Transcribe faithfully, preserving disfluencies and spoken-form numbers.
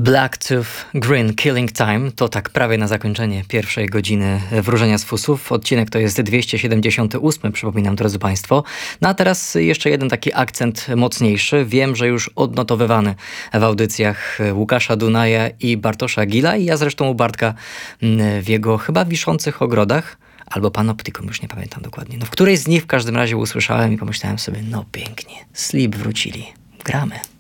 Blacktooth Green Killing Time to tak prawie na zakończenie pierwszej godziny Wróżenia z Fusów. Odcinek to jest dwieście siedemdziesiąty ósmy, przypominam, drodzy Państwo. No a teraz jeszcze jeden taki akcent mocniejszy. Wiem, że już odnotowywany w audycjach Łukasza Dunaja i Bartosza Gila i ja zresztą u Bartka w jego chyba wiszących ogrodach albo Panoptikum, już nie pamiętam dokładnie. No w którejś z nich w każdym razie usłyszałem i pomyślałem sobie, no pięknie, Sleep wrócili, gramy.